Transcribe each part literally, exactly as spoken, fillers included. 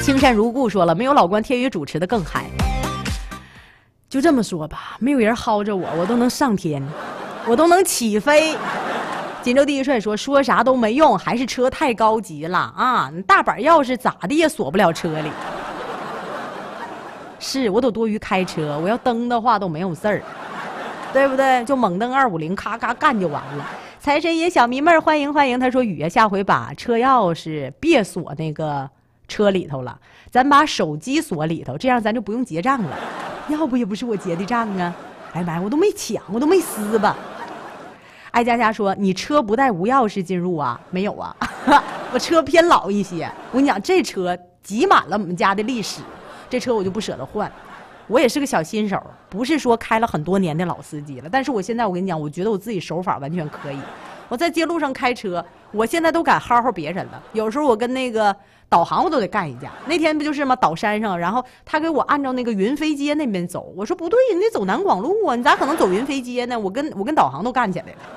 青山如故说了，没有老关天宇主持的更嗨。就这么说吧，没有人薅着我，我都能上天，我都能起飞。锦州第一帅说，说啥都没用，还是车太高级了啊！你大把钥匙咋的也锁不了车里。是我都多余开车，我要蹬的话都没有事儿，对不对？就猛蹬二五零，咔咔干就完了。财神爷小迷妹儿欢迎欢迎，他说雨呀，下回把车钥匙别锁那个车里头了，咱把手机锁里头，这样咱就不用结账了。要不也不是我结的账啊！哎妈呀，我都没抢，我都没撕吧。艾佳佳说：“你车不带无钥匙进入啊？没有啊，我车偏老一些。我跟你讲，这车挤满了我们家的历史，这车我就不舍得换。我也是个小新手，不是说开了很多年的老司机了。但是我现在我跟你讲，我觉得我自己手法完全可以。我在街路上开车，我现在都敢薅薅别人了。有时候我跟那个导航我都得干一架。那天不就是吗？倒山上，然后他给我按照那个云飞街那边走，我说不对，你得走南广路啊，你咋可能走云飞街呢？我跟我跟导航都干起来了。”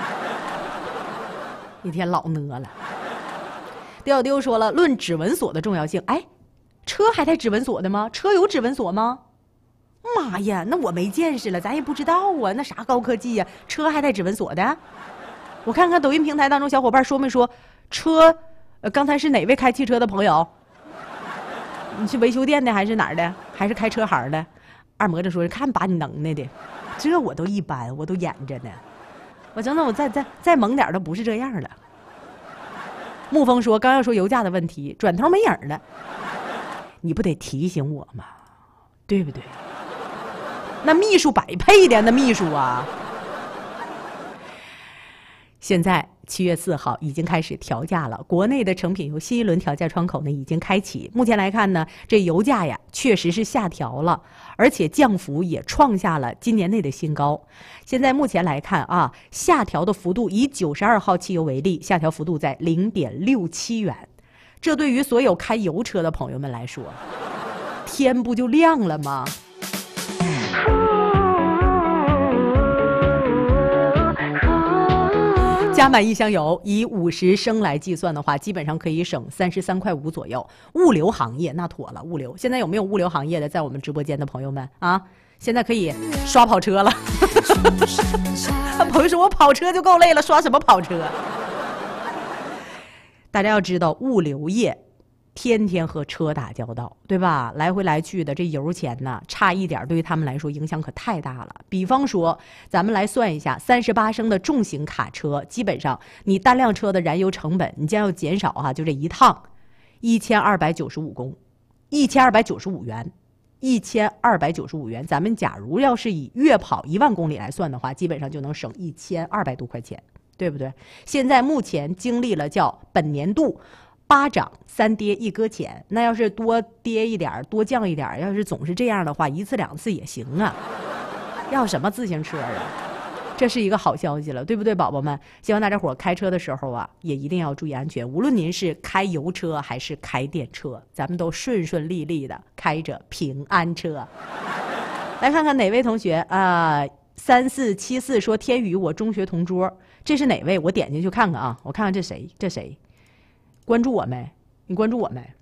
一天老呢了。丢小丢说了，论指纹锁的重要性，哎，车还带指纹锁的吗？车有指纹锁吗？妈呀，那我没见识了，咱也不知道啊，那啥高科技呀、啊？车还带指纹锁的？我看看抖音平台当中小伙伴说没说车？呃，刚才是哪位开汽车的朋友？你是维修店的还是哪儿的？还是开车行的？二魔子说，看把你能耐的，这我都一般，我都演着呢。我真的，我再再再猛点都不是这样了。沐风说，刚要说油价的问题，转头没影了。你不得提醒我吗？对不对？那秘书百配的那秘书啊。现在七月四号已经开始调价了，国内的成品油新一轮调价窗口呢已经开启。目前来看呢，这油价呀确实是下调了，而且降幅也创下了今年内的新高。现在目前来看啊，下调的幅度以九十二号汽油为例，下调幅度在零点六七元。这对于所有开油车的朋友们来说，天不就亮了吗？加满一箱油，以五十升来计算的话，基本上可以省三十三块五左右。物流行业那妥了，物流现在有没有物流行业的在我们直播间的朋友们啊？现在可以刷跑车了。朋友说我跑车就够累了，刷什么跑车？大家要知道，物流业天天和车打交道，对吧？来回来去的，这油钱呢，差一点对于他们来说影响可太大了。比方说，咱们来算一下，三十八升的重型卡车，基本上你单辆车的燃油成本，你将要减少啊，就这一趟一千二百九十五公，一千二百九十五元，一千二百九十五元。咱们假如要是以月跑一万公里来算的话，基本上就能省一千二百多块钱，对不对？现在目前经历了叫本年度八涨三跌一搁浅，那要是多跌一点多降一点，要是总是这样的话，一次两次也行啊。要什么自行车啊？这是一个好消息了，对不对，宝宝们？希望大家伙开车的时候啊，也一定要注意安全。无论您是开油车还是开电车，咱们都顺顺利利的开着平安车。来看看哪位同学啊？三四七四说天宇，我中学同桌，这是哪位？我点进去看看啊，我看看这谁？这谁？关注我没？你关注我没？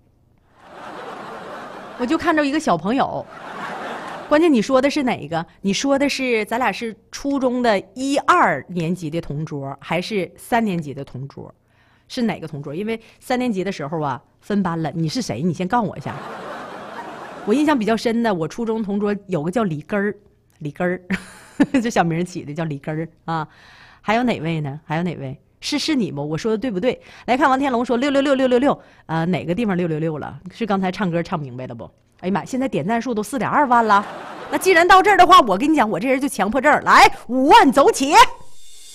我就看着一个小朋友，关键你说的是哪个？你说的是咱俩是初中的一二年级的同桌，还是三年级的同桌？是哪个同桌？因为三年级的时候啊分班了。你是谁？你先告诉我一下。我印象比较深的，我初中同桌有个叫李根儿，李根儿，这小名起的叫李根儿啊。还有哪位呢？还有哪位？是是你吗？我说的对不对？来看王天龙说六六六六六六，呃，哪个地方六六六了？是刚才唱歌唱明白了不？哎呀妈，现在点赞数都四点二万了。那既然到这儿的话，我跟你讲，我这人就强迫症，来五万走起。